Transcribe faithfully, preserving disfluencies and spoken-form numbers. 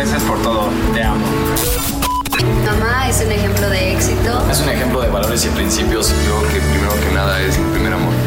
Gracias por todo. Te amo. Mamá es un ejemplo de éxito. Es un ejemplo de valores y principios. Yo creo que primero que nada es mi primer amor.